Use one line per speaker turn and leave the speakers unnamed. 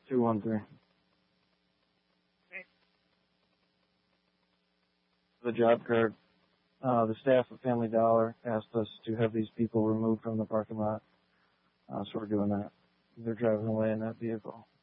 213. The job card. The staff of Family Dollar asked us to have these people removed from the parking lot, so we're doing that. They're driving away in that vehicle.